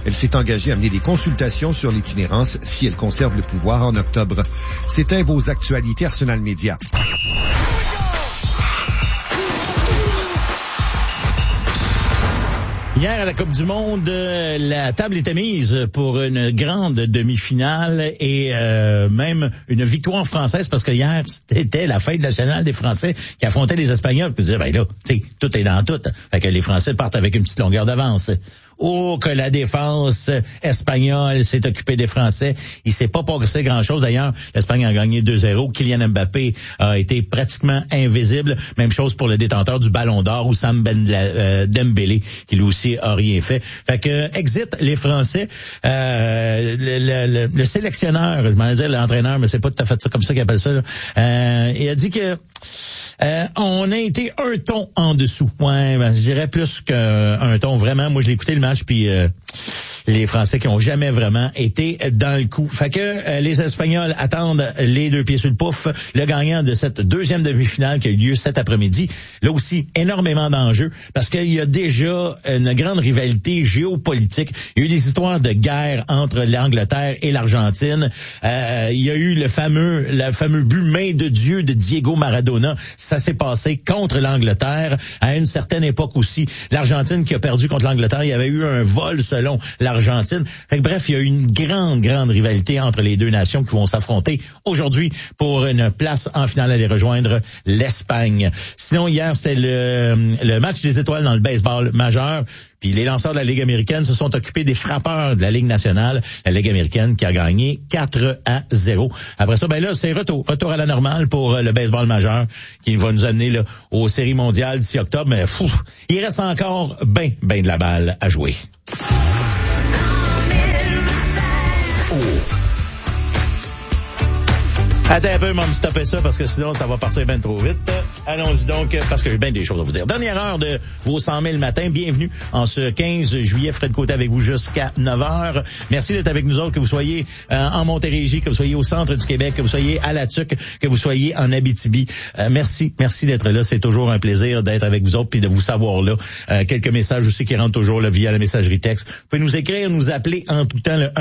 Elle s'est engagée à mener des consultations sur l'itinérance si elle conserve le pouvoir en octobre. C'était vos actualités Arsenal Média. Hier, à la Coupe du Monde, la table était mise pour une grande demi-finale et même une victoire française parce que hier, c'était la fête nationale des Français qui affrontaient les Espagnols. Puis, ben là, tu sais, tout est dans tout. Fait que les Français partent avec une petite longueur d'avance. Oh, que la défense espagnole s'est occupée des Français. Il s'est pas passé grand-chose. D'ailleurs, l'Espagne a gagné 2-0. Kylian Mbappé a été pratiquement invisible. Même chose pour le détenteur du Ballon d'Or, Oussam Dembélé, qui lui aussi a rien fait. Fait que, exit les Français. Le sélectionneur, je m'en dire l'entraîneur, mais c'est pas tout à fait ça comme ça qu'il appelle ça, là. Il a dit que on a été un ton en dessous. Ouais, ben, je dirais plus qu'un ton vraiment. Moi, j'ai écouté le match, puis les Français qui ont jamais vraiment été dans le coup. Fait que les Espagnols attendent les deux pieds sur le pouf. Le gagnant de cette deuxième demi-finale qui a eu lieu cet après-midi. Là aussi, énormément d'enjeux parce qu'il y a déjà une grande rivalité géopolitique. Il y a eu des histoires de guerre entre l'Angleterre et l'Argentine. Il y a eu le fameux but main de Dieu de Diego Maradona. Ça s'est passé contre l'Angleterre. À une certaine époque aussi, l'Argentine qui a perdu contre l'Angleterre, il y avait eu un vol selon l'Argentine. Fait que, bref, il y a eu une grande rivalité entre les deux nations qui vont s'affronter aujourd'hui pour une place en finale à aller rejoindre l'Espagne. Sinon, hier, c'était le match des étoiles dans le baseball majeur. Puis les lanceurs de la Ligue américaine se sont occupés des frappeurs de la Ligue nationale, la Ligue américaine qui a gagné 4-0. Après ça, ben là, c'est retour à la normale pour le baseball majeur qui va nous amener là aux séries mondiales d'ici octobre. Mais il reste encore ben de la balle à jouer. Attends un peu, m'en stopper ça parce que sinon ça va partir bien trop vite. Allons-y donc parce que j'ai bien des choses à vous dire. Dernière heure de vos 100 000 matin. Bienvenue en ce 15 juillet. Fred Côté avec vous jusqu'à 9h. Merci d'être avec nous autres, que vous soyez en Montérégie, que vous soyez au centre du Québec, que vous soyez à La Tuque, que vous soyez en Abitibi. Merci d'être là. C'est toujours un plaisir d'être avec vous autres puis de vous savoir là. Quelques messages aussi qui rentrent toujours là, via la messagerie texte. Vous pouvez nous écrire, nous appeler en tout temps le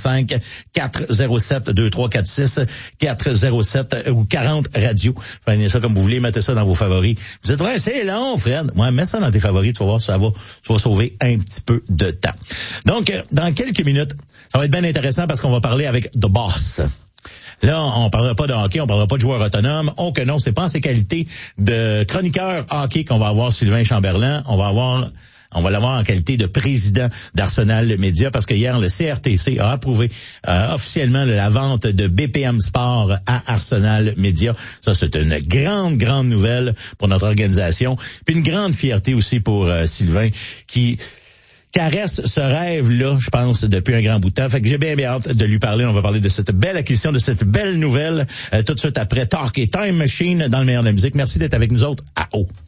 1-855-407-2346 407 ou 40 radio. Prenez ça comme vous voulez, mettez ça dans vos favoris. Vous dites, ouais, c'est long, Fred. Ouais, mets ça dans tes favoris, tu vas voir, ça va sauver un petit peu de temps. Donc, dans quelques minutes, ça va être bien intéressant parce qu'on va parler avec The Boss. Là, on parlera pas de hockey, on parlera pas de joueur autonome. Oh que non, c'est pas en ses qualités de chroniqueur hockey qu'on va avoir Sylvain Chamberlain. On va l'avoir en qualité de président d'Arsenal Média parce que hier, le CRTC a approuvé officiellement la vente de BPM Sport à Arsenal Média. Ça, c'est une grande nouvelle pour notre organisation. Puis une grande fierté aussi pour Sylvain qui caresse ce rêve-là, je pense, depuis un grand bout de temps. Fait que j'ai bien hâte de lui parler. On va parler de cette belle acquisition, de cette belle nouvelle tout de suite après Talk et Time Machine dans le meilleur de la musique. Merci d'être avec nous autres à haut.